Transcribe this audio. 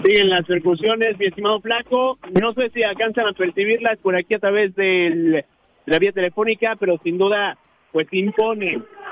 Siguen las percusiones, mi estimado Flaco. No sé si alcanzan a percibirlas por aquí a través de la vía telefónica, pero sin duda, pues impone